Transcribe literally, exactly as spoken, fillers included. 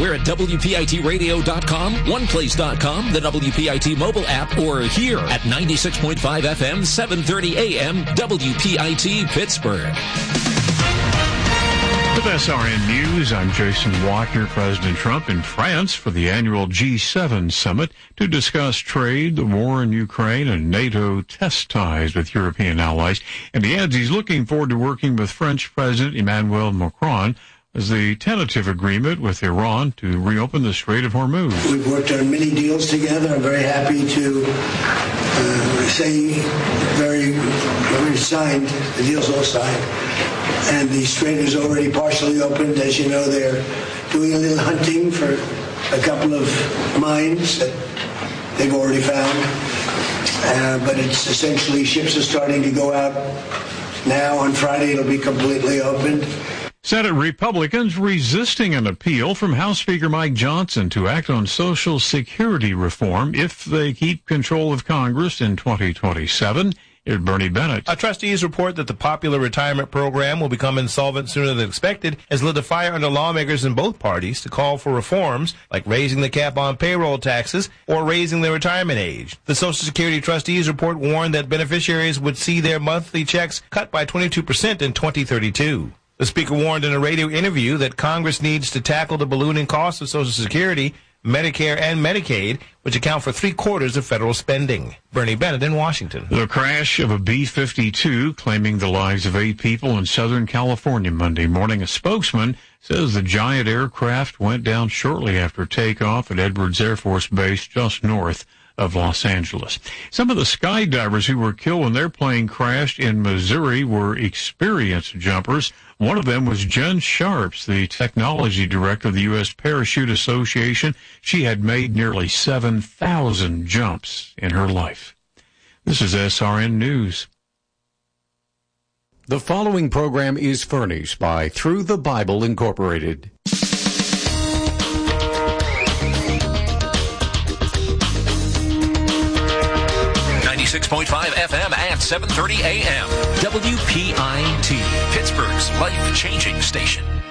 We're at W P I T radio dot com, one place dot com, the W P I T mobile app, or here at ninety-six point five F M, seven thirty A M, W P I T Pittsburgh. With S R N News, I'm Jason Walker. President Trump in France for the annual G seven summit to discuss trade, the war in Ukraine, and NATO test ties with European allies. And he adds he's looking forward to working with French President Emmanuel Macron as the tentative agreement with Iran to reopen the Strait of Hormuz. We've worked on many deals together. I'm very happy to uh, say very, very signed. The deal's all signed. And the strait is already partially opened. As you know, they're doing a little hunting for a couple of mines that they've already found. Uh, but it's essentially ships are starting to go out now. On Friday, it'll be completely opened. Senate Republicans resisting an appeal from House Speaker Mike Johnson to act on Social Security reform if they keep control of Congress in twenty twenty-seven. Here's Bernie Bennett. Our trustees report that the popular retirement program will become insolvent sooner than expected, has lit a fire under lawmakers in both parties to call for reforms like raising the cap on payroll taxes or raising the retirement age. The Social Security trustees report warned that beneficiaries would see their monthly checks cut by twenty-two percent in twenty thirty-two. The Speaker warned in a radio interview that Congress needs to tackle the ballooning costs of Social Security, Medicare, and Medicaid, which account for three-quarters of federal spending. Bernie Bennett in Washington. The crash of a B fifty-two claiming the lives of eight people in Southern California Monday morning. A spokesman says the giant aircraft went down shortly after takeoff at Edwards Air Force Base just north of Los Angeles. Some of the skydivers who were killed when their plane crashed in Missouri were experienced jumpers. One of them was Jen Sharps, the technology director of the U S Parachute Association. She had made nearly seven thousand jumps in her life. This is S R N News. The following program is furnished by Through the Bible Incorporated. ninety-six point five F M and seven thirty A M. W P I T, Pittsburgh's life-changing station.